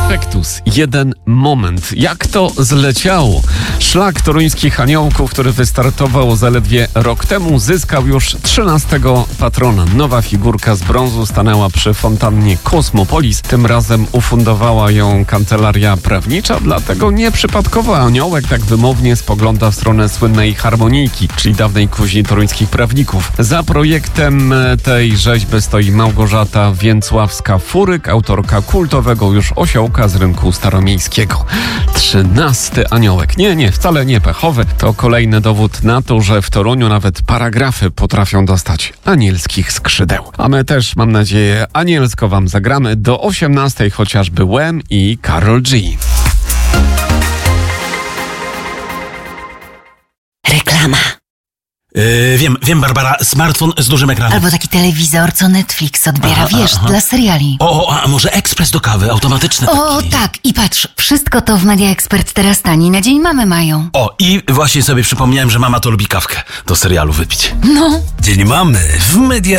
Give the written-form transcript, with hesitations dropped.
Perfektus. Jeden moment. Jak to zleciało? Szlak toruńskich aniołków, który wystartował zaledwie rok temu, zyskał już 13 patrona. Nowa figurka z brązu stanęła przy fontannie Kosmopolis. Tym razem ufundowała ją kancelaria prawnicza, dlatego nieprzypadkowo aniołek tak wymownie spogląda w stronę słynnej harmonijki, czyli dawnej kuźni toruńskich prawników. Za projektem tej rzeźby stoi Małgorzata Więcławska-Furyk, autorka kultowego już osiołka z rynku staromiejskiego. 13 aniołek. Nie, wcale nie pechowy. To kolejny dowód na to, że w Toruniu nawet paragrafy potrafią dostać anielskich skrzydeł. A my też, mam nadzieję, anielsko wam zagramy do 18, chociażby Wham i Karol G. Reklama. Wiem, Barbara, smartfon z dużym ekranem. Albo taki telewizor, co Netflix odbiera, dla seriali. A może ekspres do kawy, automatyczny O, taki. tak, i patrz, wszystko to w Media Expert teraz taniej, na dzień mamy mają. I właśnie sobie przypomniałem, że mama to lubi kawkę do serialu wypić. No. Dzień mamy w Media